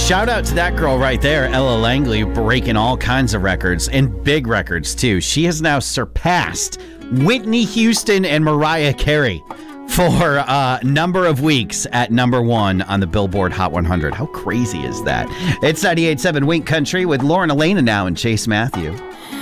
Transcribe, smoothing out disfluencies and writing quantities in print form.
Shout out to that girl right there, Ella Langley, breaking all kinds of records and big records too. She has now surpassed Whitney Houston and Mariah Carey for a number of weeks at number one on the Billboard Hot 100. How crazy is that? It's 98.7 Wink Country with Lauren Elena now and Chase Matthew.